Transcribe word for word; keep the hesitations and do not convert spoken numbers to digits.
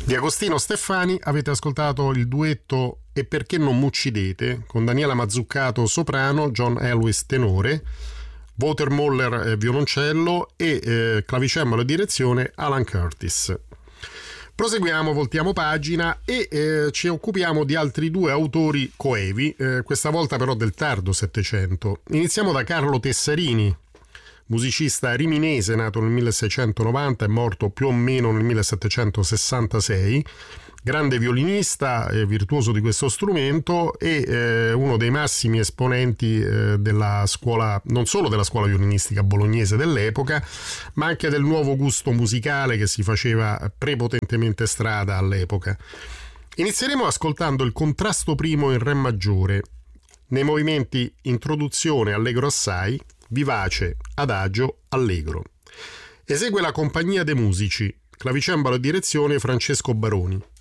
Di Agostino Steffani avete ascoltato il duetto E perché non m'uccidete con Daniela Mazzuccato soprano, John Elwes tenore, Wouter Moller eh, violoncello e eh, clavicembalo e direzione Alan Curtis. Proseguiamo, voltiamo pagina e eh, ci occupiamo di altri due autori coevi, eh, questa volta però del tardo Settecento. Iniziamo da Carlo Tessarini, musicista riminese nato nel milleseicentonovanta e morto più o meno nel millesettecentosessantasei, grande violinista, eh, virtuoso di questo strumento e eh, uno dei massimi esponenti eh, della scuola, non solo della scuola violinistica bolognese dell'epoca, ma anche del nuovo gusto musicale che si faceva prepotentemente strada all'epoca. Inizieremo ascoltando il contrasto primo in re maggiore, nei movimenti introduzione allegro assai, vivace, adagio, allegro. Esegue la Compagnia dei Musici, clavicembalo e direzione Francesco Baroni.